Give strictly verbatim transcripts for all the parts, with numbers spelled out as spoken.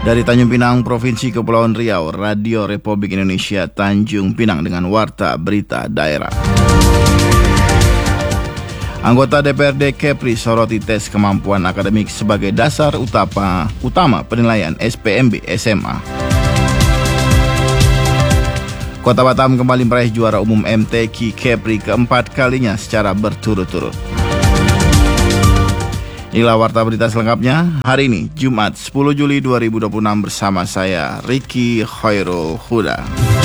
Dari Tanjung Pinang, Provinsi Kepulauan Riau, Radio Republik Indonesia Tanjung Pinang dengan Warta Berita Daerah. Anggota D P R D Kepri soroti tes kemampuan akademik sebagai dasar utama, utama penilaian S P M B S M A. Kota Batam kembali meraih juara umum M T Q Kepri keempat kalinya secara berturut-turut. Inilah Warta Berita selengkapnya hari ini, Jumat sepuluh Juli dua ribu dua puluh enam bersama saya, Ricky Khairul Huda.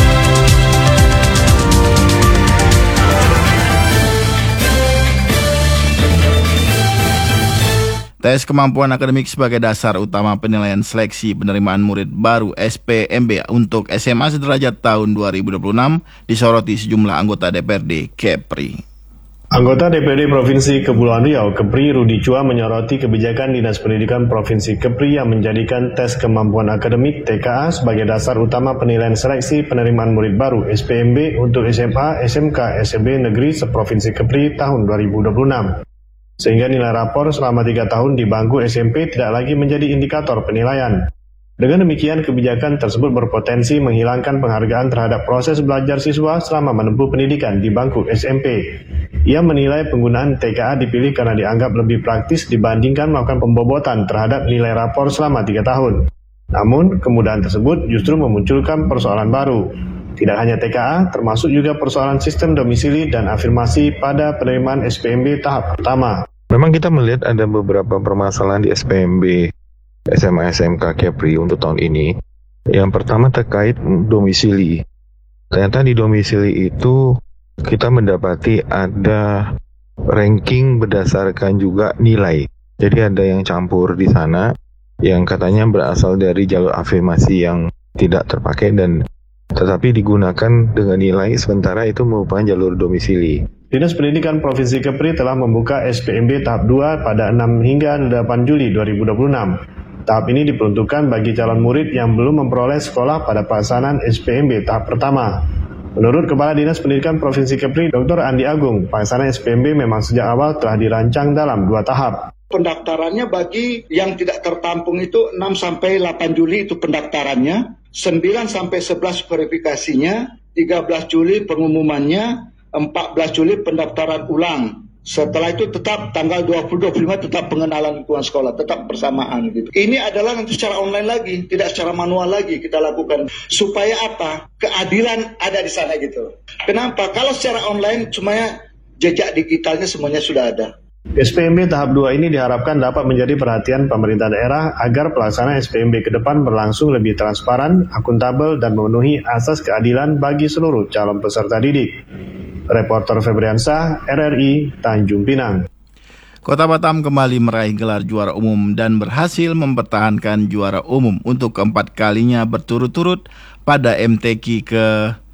Tes kemampuan akademik sebagai dasar utama penilaian seleksi penerimaan murid baru S P M B untuk S M A sederajat tahun dua ribu dua puluh enam disoroti sejumlah anggota D P R D Kepri. Anggota D P R D Provinsi Kepulauan Riau, Kepri Rudi Chua menyoroti kebijakan Dinas Pendidikan Provinsi Kepri yang menjadikan tes kemampuan akademik T K A sebagai dasar utama penilaian seleksi penerimaan murid baru S P M B untuk S M A, S M K, S M B Negeri seprovinsi Kepri tahun dua ribu dua puluh enam. Sehingga nilai rapor selama tiga tahun di bangku S M P tidak lagi menjadi indikator penilaian. Dengan demikian, kebijakan tersebut berpotensi menghilangkan penghargaan terhadap proses belajar siswa selama menempuh pendidikan di bangku S M P. Ia menilai penggunaan T K A dipilih karena dianggap lebih praktis dibandingkan melakukan pembobotan terhadap nilai rapor selama tiga tahun. Namun, kemudahan tersebut justru memunculkan persoalan baru. Tidak hanya T K A, termasuk juga persoalan sistem domisili dan afirmasi pada penerimaan S P M B tahap pertama. Memang kita melihat ada beberapa permasalahan di S P M B S M A S M K Kepri untuk tahun ini. Yang pertama terkait domisili. Ternyata di domisili itu kita mendapati ada ranking berdasarkan juga nilai. Jadi ada yang campur di sana yang katanya berasal dari jalur afirmasi yang tidak terpakai dan tetapi digunakan dengan nilai sementara itu merupakan jalur domisili. Dinas Pendidikan Provinsi Kepri telah membuka S P M B tahap dua pada enam hingga delapan Juli dua ribu dua puluh enam. Tahap ini diperuntukkan bagi calon murid yang belum memperoleh sekolah pada pelaksanaan S P M B tahap pertama. Menurut Kepala Dinas Pendidikan Provinsi Kepri, Doktor Andi Agung, pelaksanaan S P M B memang sejak awal telah dirancang dalam dua tahap. Pendaftarannya bagi yang tidak tertampung itu enam sampai delapan Juli itu pendaftarannya, sembilan sampai sebelas verifikasinya, tiga belas Juli pengumumannya, empat belas Juli pendaftaran ulang. Setelah itu tetap tanggal dua puluh dua puluh lima tetap pengenalan lingkungan sekolah, tetap bersamaan gitu. Ini adalah nanti secara online lagi, tidak secara manual lagi kita lakukan. Supaya apa? Keadilan ada di sana gitu. Kenapa? Kalau secara online semuanya jejak digitalnya semuanya sudah ada. S P M B tahap dua ini diharapkan dapat menjadi perhatian pemerintah daerah agar pelaksanaan S P M B ke depan berlangsung lebih transparan, akuntabel, dan memenuhi asas keadilan bagi seluruh calon peserta didik. Reporter Febriansyah, R R I, Tanjung Pinang. Kota Batam kembali meraih gelar juara umum dan berhasil mempertahankan juara umum untuk keempat kalinya berturut-turut pada M T Q ke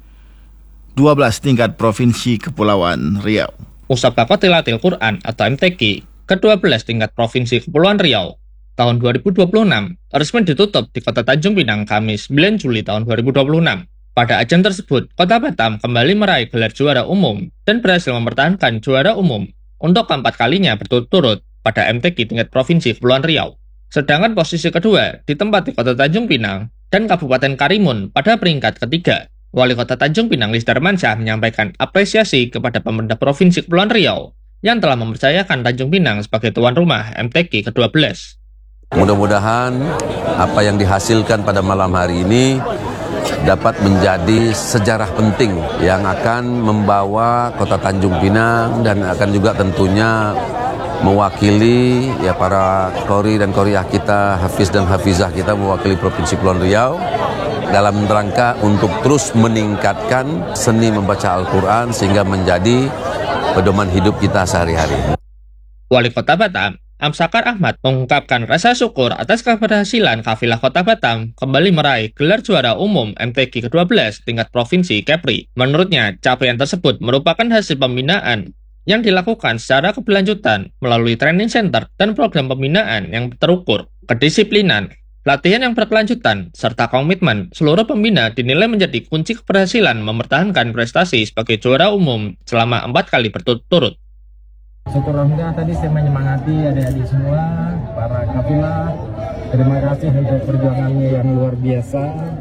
dua belas tingkat Provinsi Kepulauan Riau. Musabaqah Tilawatil Quran atau M T Q ke dua belas tingkat Provinsi Kepulauan Riau tahun dua ribu dua puluh enam resmi ditutup di Kota Tanjung Pinang Kamis sembilan Juli tahun dua ribu dua puluh enam. Pada ajang tersebut, Kota Batam kembali meraih gelar juara umum dan berhasil mempertahankan juara umum untuk keempat kalinya berturut-turut pada M T Q tingkat Provinsi Kepulauan Riau. Sedangkan posisi kedua ditempati Kota Tanjung Pinang dan Kabupaten Karimun pada peringkat ketiga. Wali Kota Tanjung Pinang Lis Darmansyah menyampaikan apresiasi kepada pemerintah Provinsi Kepulauan Riau yang telah mempercayakan Tanjung Pinang sebagai tuan rumah M T Q ke dua belas. Mudah-mudahan apa yang dihasilkan pada malam hari ini dapat menjadi sejarah penting yang akan membawa Kota Tanjung Pinang dan akan juga tentunya mewakili ya para qori dan qoriah kita, hafiz dan hafizah kita mewakili Provinsi Kepulauan Riau dalam rangka untuk terus meningkatkan seni membaca Al-Quran sehingga menjadi pedoman hidup kita sehari-hari. Wali Kota Batam Amsakar Ahmad mengungkapkan rasa syukur atas keberhasilan kafilah Kota Batam kembali meraih gelar juara umum M T Q ke dua belas tingkat Provinsi Kepri. Menurutnya, capaian tersebut merupakan hasil pembinaan yang dilakukan secara keberlanjutan melalui training center dan program pembinaan yang terukur, kedisiplinan, pelatihan yang berkelanjutan, serta komitmen seluruh pembina dinilai menjadi kunci keberhasilan mempertahankan prestasi sebagai juara umum selama empat kali berturut-turut. Syukur alhamdulillah tadi saya menyemangati adik-adik semua, para kafilah, Terima kasih untuk perjuangannya yang luar biasa.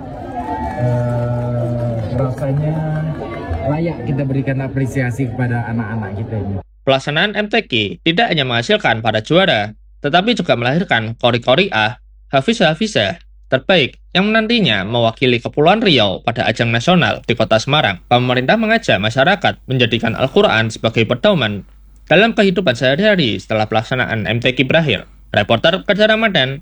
Uh, rasanya layak kita berikan apresiasi kepada anak-anak kita ini. Pelaksanaan M T Q tidak hanya menghasilkan para juara, tetapi juga melahirkan kori-kori A, hafizah-hafizah terbaik yang nantinya mewakili Kepulauan Riau pada ajang nasional di Kota Semarang. Pemerintah mengajak masyarakat menjadikan Al-Quran sebagai pedoman dalam kehidupan sehari-hari setelah pelaksanaan M T Q berakhir. Reporter Kerja Ramadan,